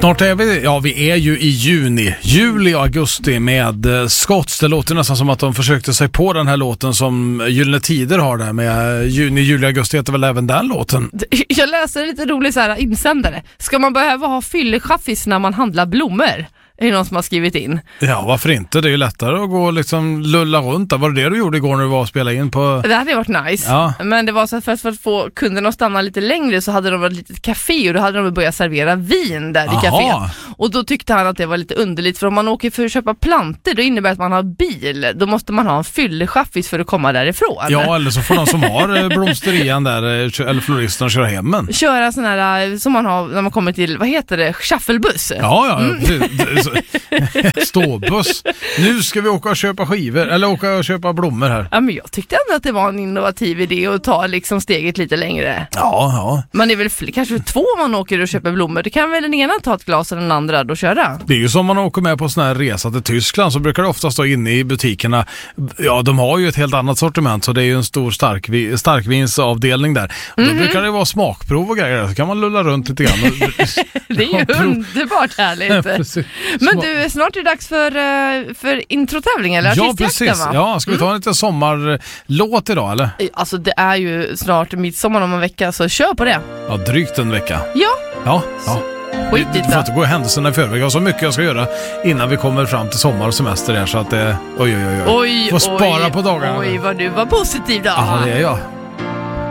Snart är vi är ju i juli och augusti med Scotts. Det låter nästan som att de försökte sig på den här låten som Gyllene Tider har där med juni, juli, augusti heter väl även den låten. Jag läser en lite rolig så här insändare. Ska man behöva ha fyllechaffis när man handlar blommor? Är det någon som har skrivit in? Ja, varför inte? Det är ju lättare att gå och liksom lulla runt. Var det du gjorde igår när du var och spelade in på... Det hade varit nice. Ja. Men det var så att för att få kunderna att stanna lite längre så hade de ett litet café och då hade de börjat servera vin där i caféet. Och då tyckte han att det var lite underligt, för om man åker för att köpa plantor då innebär det att man har bil. Då måste man ha en fyllechaffis för att komma därifrån. Ja, eller så får de som har blomsterian där eller floristen köra hemmen. Köra sån här som man har när man kommer till, vad heter det? Shufflebuss. Ja. Ståbuss. Nu ska vi åka och köpa skivor eller åka och köpa blommor här. Ja, men jag tyckte ändå att det var en innovativ idé att ta liksom steget lite längre. Ja. Man är väl kanske två man åker och köper blommor. Det kan väl den ena ta ett glas och den andra då köra. Det är ju som man åker med på sån här resa till Tyskland så brukar det oftast stå inne i butikerna. Ja, de har ju ett helt annat sortiment så det är ju en stor starkvinsavdelning där. Och då brukar det vara smakprov och grejer. Så kan man lulla runt lite grann. Det är ju underbart härligt. Men du, snart är det dags för introtävling eller artistjakten, precis. Va? Ja, ska vi ta en liten sommarlåt idag eller? Alltså det är ju snart midsommar om en vecka så kör på det. Ja, drygt en vecka. Ja. Du får inte gå händelserna i förväg. Jag har så mycket jag ska göra innan vi kommer fram till sommar och semester här så att det... Oj. Får spara på dagarna. Oj, vad du var positiv då. Ja, det är jag.